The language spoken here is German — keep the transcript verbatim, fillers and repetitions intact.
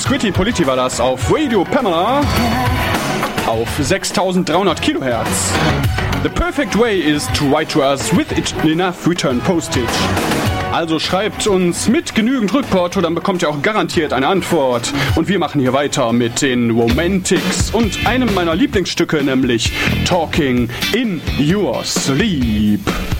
Squitty Politti war das auf Radio Pamela auf sechstausenddreihundert Kilohertz. The perfect way is to write to us with it enough return postage. Also schreibt uns mit genügend Rückporto, dann bekommt ihr auch garantiert eine Antwort. Und wir machen hier weiter mit den Romantics und einem meiner Lieblingsstücke, nämlich Talking in Your Sleep.